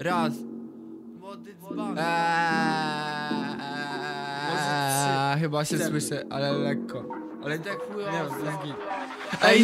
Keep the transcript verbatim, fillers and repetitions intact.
Raz. Młody dzban. Eee, chyba się Cztery. słyszę, ale lekko. Ale tak Nie chujowo. wiem, to jest git. Ej,